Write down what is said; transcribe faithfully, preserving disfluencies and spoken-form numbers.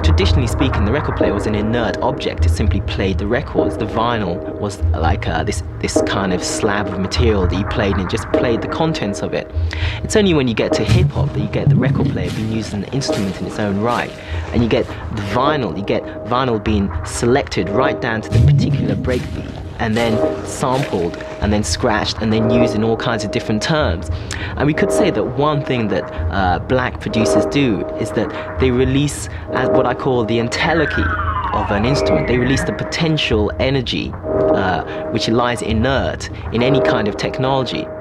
traditionally speaking, the record player was an inert object. It simply played the records. The vinyl was like uh, this this kind of slab of material that you played and just played the contents of it. It's only when you get to hip hop that you get the record player being used as an instrument in its own right, and you get the vinyl. You get vinyl being selected right down to the particular breakbeat, and then sampled, and then scratched, and then used in all kinds of different terms. And we could say that one thing that uh, black producers do is that they release as what I call the entelechy of an instrument. They release the potential energy uh, which lies inert in any kind of technology.